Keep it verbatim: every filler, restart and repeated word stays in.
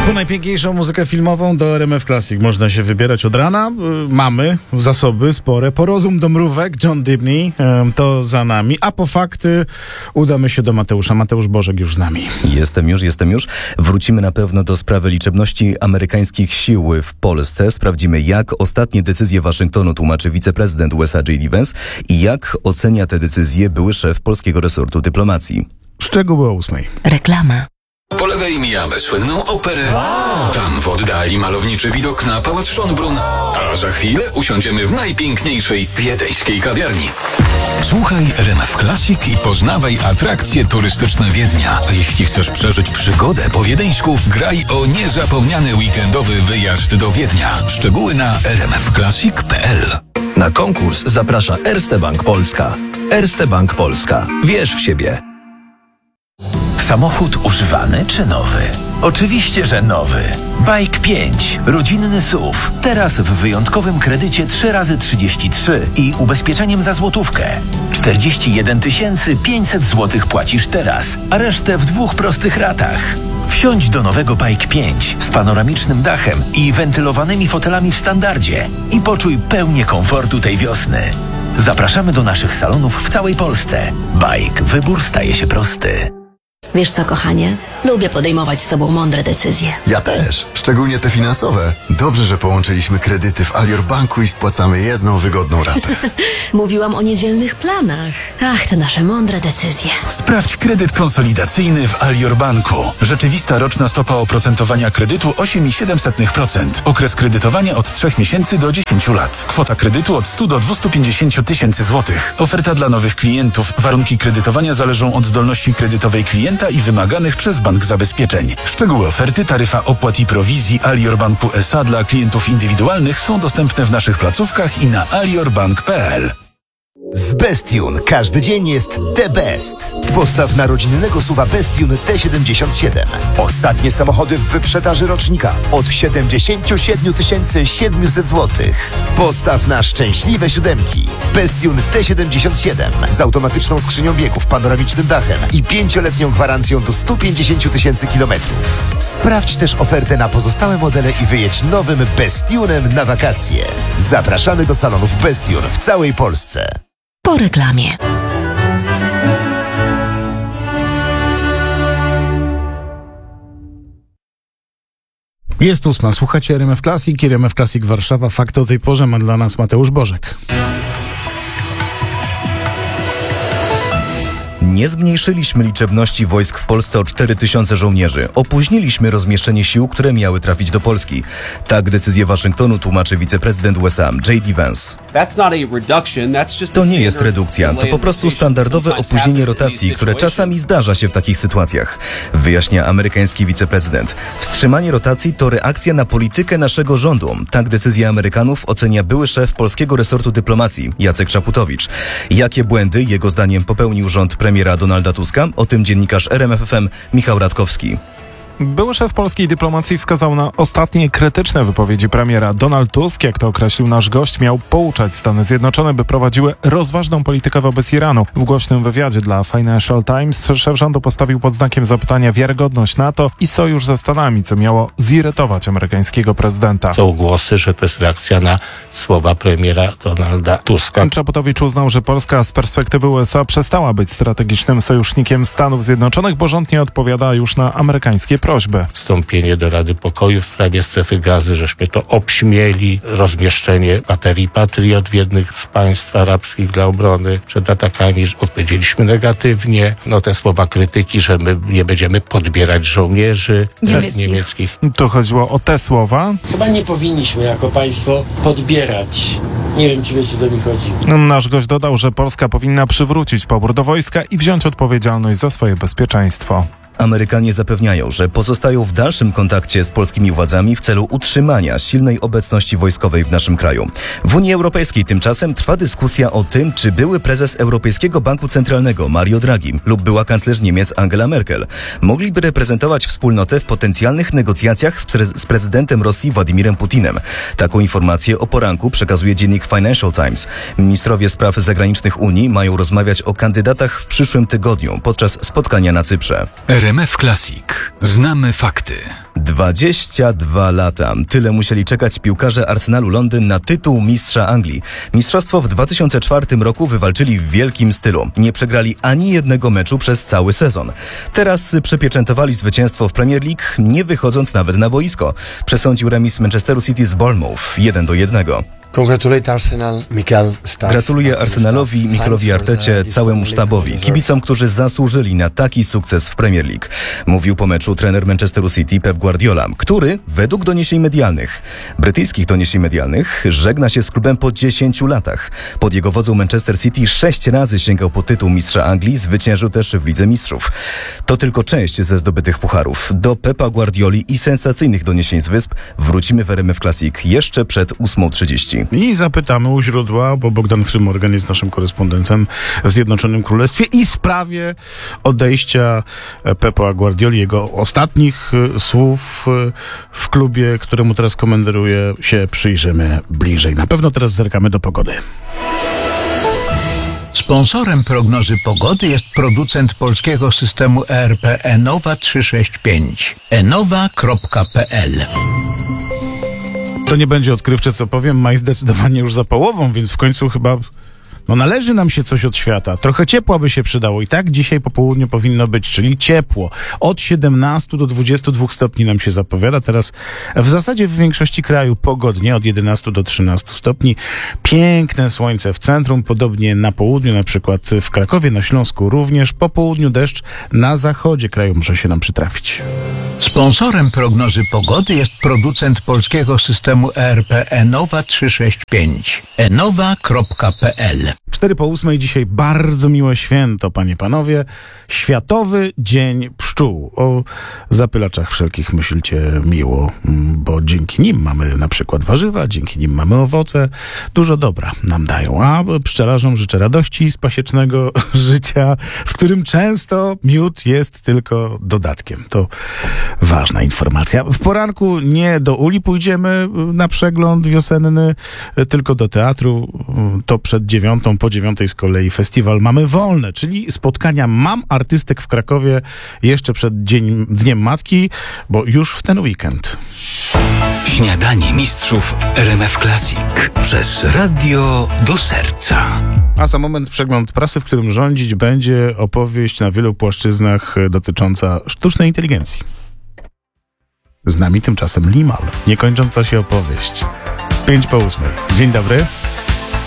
Po najpiękniejszą muzykę filmową do R M F Classic można się wybierać od rana. Mamy zasoby spore. Po rozum do mrówek, John Dibney, to za nami. A po fakty udamy się do Mateusza. Mateusz Bożek już z nami. Jestem już, jestem już. Wrócimy na pewno do sprawy liczebności amerykańskich sił w Polsce. Sprawdzimy, jak ostatnie decyzje Waszyngtonu tłumaczy wiceprezydent U S A J D Vance i jak ocenia te decyzje były szef polskiego resortu dyplomacji. Szczegóły o ósmej. Reklama. Po lewej mijamy słynną operę. Tam w oddali malowniczy widok na pałac Schönbrunn. A za chwilę usiądziemy w najpiękniejszej wiedeńskiej kawiarni. Słuchaj R M F Classic i poznawaj atrakcje turystyczne Wiednia. A jeśli chcesz przeżyć przygodę po wiedeńsku, graj o niezapomniany weekendowy wyjazd do Wiednia. Szczegóły na r m f classic kropka p l. Na konkurs zaprasza Erste Bank Polska. Erste Bank Polska. Wierz w siebie. Samochód używany czy nowy? Oczywiście, że nowy. Bike pięć. Rodzinny S U V. Teraz w wyjątkowym kredycie trzy razy trzydzieści trzy i ubezpieczeniem za złotówkę. czterdzieści jeden tysięcy pięćset złotych płacisz teraz, a resztę w dwóch prostych ratach. Wsiądź do nowego Bike pięć z panoramicznym dachem i wentylowanymi fotelami w standardzie i poczuj pełnię komfortu tej wiosny. Zapraszamy do naszych salonów w całej Polsce. Bike. Wybór staje się prosty. Wiesz co, kochanie? Lubię podejmować z tobą mądre decyzje. Ja też, szczególnie te finansowe. Dobrze, że połączyliśmy kredyty w Alior Banku i spłacamy jedną wygodną ratę. Mówiłam o niedzielnych planach. Ach, te nasze mądre decyzje. Sprawdź kredyt konsolidacyjny w Alior Banku. Rzeczywista roczna stopa oprocentowania kredytu osiem i siedem dziesiątych procent. Okres kredytowania od trzech miesięcy do dziesięciu lat. Kwota kredytu od stu do dwustu pięćdziesięciu tysięcy złotych. Oferta dla nowych klientów. Warunki kredytowania zależą od zdolności kredytowej klienta i wymaganych przez bank zabezpieczeń. Szczegóły oferty, taryfa opłat i prowizji Alior Banku S A dla klientów indywidualnych są dostępne w naszych placówkach i na alior bank kropka p l. Z Bestune każdy dzień jest the best. Postaw na rodzinnego S U V-a Bestune T siedemdziesiąt siedem. Ostatnie samochody w wyprzedaży rocznika od siedemdziesiąt siedem tysięcy siedemset złotych. Postaw na szczęśliwe siódemki. Bestune T siedemdziesiąt siedem z automatyczną skrzynią biegów, panoramicznym dachem i pięcioletnią gwarancją do stu pięćdziesięciu tysięcy kilometrów. Sprawdź też ofertę na pozostałe modele i wyjedź nowym Bestunem na wakacje. Zapraszamy do salonów Bestune w całej Polsce. Po reklamie. Jest ósma. Słuchacie R M F Classic, R M F Classic Warszawa. Fakty o tej porze ma dla nas Mateusz Bożek. Nie zmniejszyliśmy liczebności wojsk w Polsce o cztery tysiące żołnierzy. Opóźniliśmy rozmieszczenie sił, które miały trafić do Polski. Tak decyzję Waszyngtonu tłumaczy wiceprezydent U S A J D Vance. To nie jest redukcja, to po prostu standardowe opóźnienie rotacji, które czasami zdarza się w takich sytuacjach, wyjaśnia amerykański wiceprezydent. Wstrzymanie rotacji to reakcja na politykę naszego rządu. Tak decyzję Amerykanów ocenia były szef polskiego resortu dyplomacji, Jacek Czaputowicz. Jakie błędy, jego zdaniem, popełnił rząd premiera Donalda Tuska? O tym dziennikarz R M F F M Michał Radkowski. Były szef polskiej dyplomacji wskazał na ostatnie krytyczne wypowiedzi premiera. Donald Tusk, jak to określił nasz gość, miał pouczać Stany Zjednoczone, by prowadziły rozważną politykę wobec Iranu. W głośnym wywiadzie dla Financial Times szef rządu postawił pod znakiem zapytania wiarygodność NATO i sojusz ze Stanami, co miało zirytować amerykańskiego prezydenta. Są głosy, że to jest reakcja na słowa premiera Donalda Tuska. Czaputowicz uznał, że Polska z perspektywy U S A przestała być strategicznym sojusznikiem Stanów Zjednoczonych, bo rząd nie odpowiada już na amerykańskie prośby. Wstąpienie do Rady Pokoju w sprawie strefy gazy, żeśmy to obśmieli, rozmieszczenie baterii Patriot w jednych z państw arabskich dla obrony przed atakami, odpowiedzieliśmy negatywnie. No te słowa krytyki, że my nie będziemy podbierać żołnierzy niemieckich. niemieckich. To chodziło o te słowa? Chyba nie powinniśmy jako państwo podbierać. Nie wiem, czy wiecie, co mi chodzi. Nasz gość dodał, że Polska powinna przywrócić pobór do wojska i wziąć odpowiedzialność za swoje bezpieczeństwo. Amerykanie zapewniają, że pozostają w dalszym kontakcie z polskimi władzami w celu utrzymania silnej obecności wojskowej w naszym kraju. W Unii Europejskiej tymczasem trwa dyskusja o tym, czy były prezes Europejskiego Banku Centralnego Mario Draghi lub była kanclerz Niemiec Angela Merkel mogliby reprezentować wspólnotę w potencjalnych negocjacjach z, pre- z prezydentem Rosji Władimirem Putinem. Taką informację o poranku przekazuje dziennik Financial Times. Ministrowie spraw zagranicznych Unii mają rozmawiać o kandydatach w przyszłym tygodniu podczas spotkania na Cyprze. R R M F Classic. Znamy fakty. dwadzieścia dwa lata. Tyle musieli czekać piłkarze Arsenalu Londyn na tytuł mistrza Anglii. Mistrzostwo w dwa tysiące czwartym roku wywalczyli w wielkim stylu. Nie przegrali ani jednego meczu przez cały sezon. Teraz przypieczętowali zwycięstwo w Premier League, nie wychodząc nawet na boisko. Przesądził remis Manchesteru City z Bournemouth jeden do jednego. Gratuluję Arsenalowi, Mikelowi Artecie, całemu sztabowi, kibicom, którzy zasłużyli na taki sukces w Premier League. Mówił po meczu trener Manchesteru City Pep Guardiola, który według doniesień medialnych, brytyjskich doniesień medialnych, żegna się z klubem po dziesięciu latach. Pod jego wodzą Manchester City sześć razy sięgał po tytuł mistrza Anglii, zwyciężył też w Lidze Mistrzów. To tylko część ze zdobytych pucharów. Do Pepa Guardioli i sensacyjnych doniesień z Wysp wrócimy w R M F Classic jeszcze przed ósmą trzydzieści. I zapytamy u źródła, bo Bogdan Frymorgan jest naszym korespondentem w Zjednoczonym Królestwie i sprawie odejścia Pepa Guardioli, jego ostatnich y, słów y, w klubie, któremu teraz komenderuje, się przyjrzymy bliżej. Na pewno teraz zerkamy do pogody. Sponsorem prognozy pogody jest producent polskiego systemu E R P Enowa trzysta sześćdziesiąt pięć. enowa kropka p l. To nie będzie odkrywcze, co powiem. Maj zdecydowanie już za połową, więc w końcu chyba no należy nam się coś od świata. Trochę ciepła by się przydało i tak dzisiaj po południu powinno być, czyli ciepło. Od siedemnastu do dwudziestu dwóch stopni nam się zapowiada. Teraz w zasadzie w większości kraju pogodnie od jedenastu do trzynastu stopni. Piękne słońce w centrum, podobnie na południu, na przykład w Krakowie, na Śląsku również. Po południu deszcz na zachodzie kraju może się nam przytrafić. Sponsorem prognozy pogody jest producent polskiego systemu E R P Enowa trzysta sześćdziesiąt pięć. enowa kropka p l. Cztery po ósmej dzisiaj bardzo miłe święto, panie, panowie. Światowy Dzień Pszczół. O zapylaczach wszelkich myślcie miło, bo dzięki nim mamy na przykład warzywa, dzięki nim mamy owoce. Dużo dobra nam dają. A pszczelarzom życzę radości z pasiecznego życia, w którym często miód jest tylko dodatkiem. To ważna informacja. W poranku nie do uli pójdziemy na przegląd wiosenny, tylko do teatru. To przed dziewiątą, po dziewiątej z kolei festiwal Mamy Wolne, czyli spotkania mam artystek w Krakowie jeszcze przed dzień, Dniem Matki, bo już w ten weekend. Śniadanie mistrzów R M F Classic przez radio do serca. A za moment przegląd prasy, w którym rządzić będzie opowieść na wielu płaszczyznach dotycząca sztucznej inteligencji. Z nami tymczasem Limal, niekończąca się opowieść. Pięć po ósmej. Dzień dobry.